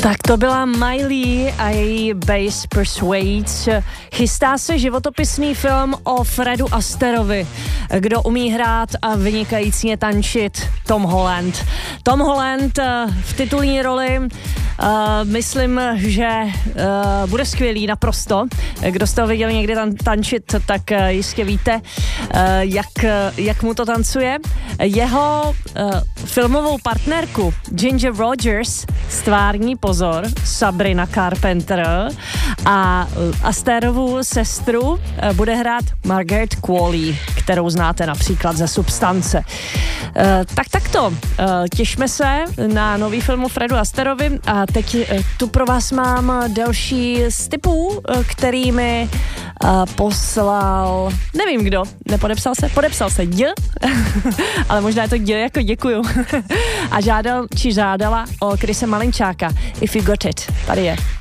Tak to byla Miley a její Bass Persuades. Chystá se životopisný film o Fredu Asterovi. Kdo umí hrát a vynikajícně tančit? Tom Holland. Tom Holland v titulní roli myslím, že bude skvělý naprosto. Kdo jste ho viděl někdy tančit, tak jistě víte, jak mu to tancuje. Jeho filmovou partnerku Ginger Rogers stvární, pozor, Sabrina Carpenter, a Asterovu sestru bude hrát Margaret Qualley, kterou znáte například ze Substance. Takto, těšme se na nový film o Fredu Asterovi a teď tu pro vás mám další z tipů, který mi poslal, nevím kdo, podepsal se D, ale možná je to D jako děkuju. A žádala o Chrise Malinčáka, If You Got It. Tady je.